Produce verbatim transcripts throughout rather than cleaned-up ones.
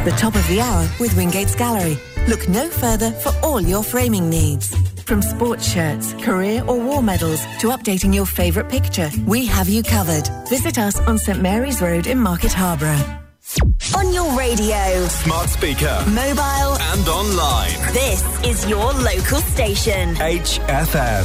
the top of the hour with Wingate's Gallery. Look no further for all your framing needs. From sports shirts, career or war medals to updating your favourite picture, we have you covered. Visit us on St Mary's Road in Market Harborough. On your radio, smart speaker, mobile and online. This is your local station. H F M.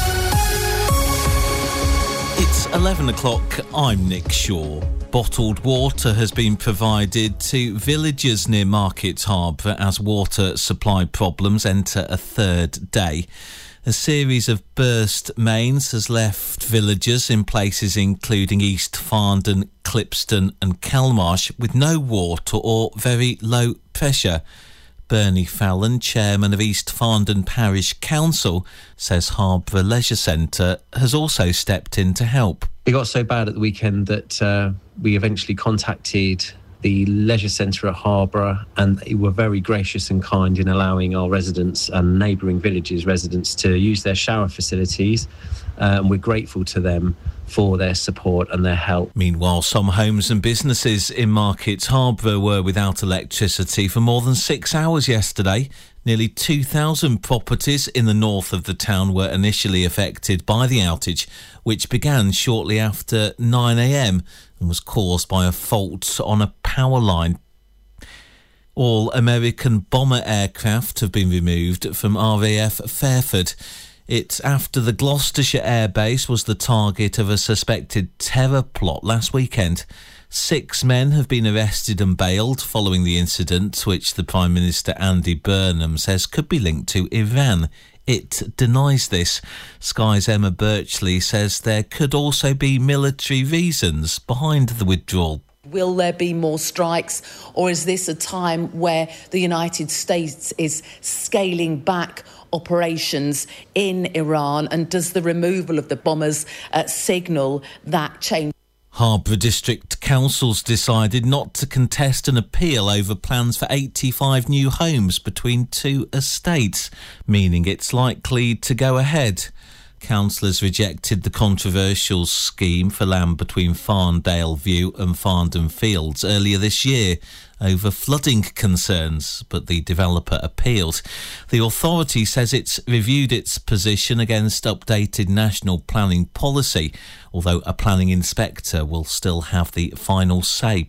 It's eleven o'clock. I'm Nick Shaw. Bottled water has been provided to villagers near Market Harborough as water supply problems enter a third day. A series of burst mains has left villagers in places including East Farndon, Clipston and Kelmarsh with no water or very low pressure. Bernie Fallon, chairman of East Farndon Parish Council, says Harborough Leisure Centre has also stepped in to help. It got so bad at the weekend that uh, we eventually contacted the Leisure Centre at Harborough, and they were very gracious and kind in allowing our residents and neighbouring villages residents to use their shower facilities, uh, and we're grateful to them for their support and their help. Meanwhile, some homes and businesses in Market Harborough were without electricity for more than six hours yesterday. Nearly two thousand properties in the north of the town were initially affected by the outage, which began shortly after nine a m and was caused by a fault on a power line. All American bomber aircraft have been removed from R A F Fairford. It's after the Gloucestershire Air Base was the target of a suspected terror plot last weekend. Six men have been arrested and bailed following the incident, which the Prime Minister Andy Burnham says could be linked to Iran. It denies this. Sky's Emma Birchley says there could also be military reasons behind the withdrawal. Will there be more strikes, or is this a time where the United States is scaling back operations in Iran, and does the removal of the bombers uh, signal that change? Harborough District Council's decided not to contest an appeal over plans for eighty-five new homes between two estates, meaning it's likely to go ahead. Councillors rejected the controversial scheme for land between Farndale View and Farndon Fields earlier this year over flooding concerns, but the developer appealed. The authority says it's reviewed its position against updated national planning policy, although a planning inspector will still have the final say.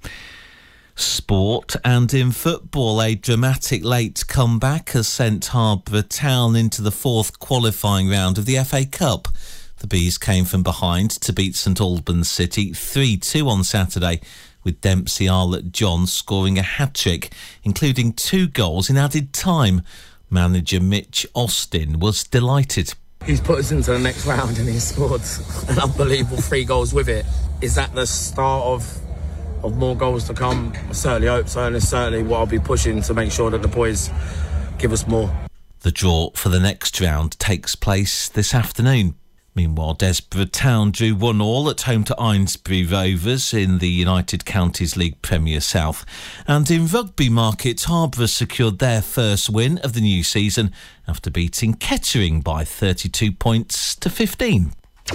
Sport, and in football, a dramatic late comeback has sent Harborough Town into the fourth qualifying round of the F A Cup. The Bees came from behind to beat St Albans City three two on Saturday, with Dempsey Arlott-John scoring a hat-trick, including two goals in added time. Manager Mitch Austin was delighted. He's put us into the next round and he's scored an unbelievable three goals with it. Is that the start of of more goals to come? I certainly hope so, and it's certainly what I'll be pushing to make sure that the boys give us more. The draw for the next round takes place this afternoon. Meanwhile, Desborough Town drew one all at home to Eynesbury Rovers in the United Counties League Premier South. And in rugby, Market Harborough secured their first win of the new season after beating Kettering by thirty-two points to fifteen.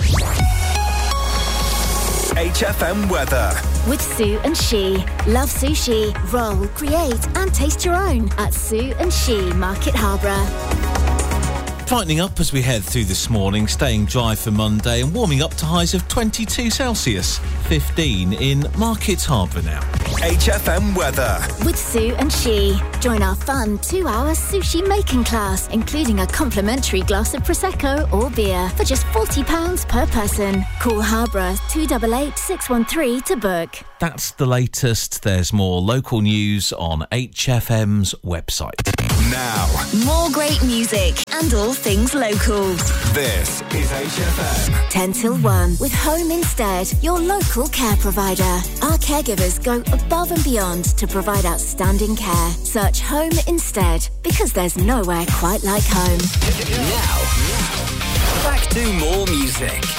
H F M weather. With Sue and She. Love sushi, roll, create and taste your own at Sue and She, Market Harborough. Brightening up as we head through this morning, staying dry for Monday and warming up to highs of twenty-two Celsius, fifteen in Market Harborough now. H F M weather. With Sue and She. Join our fun two-hour sushi making class, including a complimentary glass of Prosecco or beer for just forty pounds per person. Call Harborough two eight eight, six one three to book. That's the latest. There's more local news on H F M's website. Now, more great music and all things local. This is H F M. ten till one with Home Instead, your local care provider. Our caregivers go above and beyond to provide outstanding care. Search Home Instead, because there's nowhere quite like home. Now, back to more music.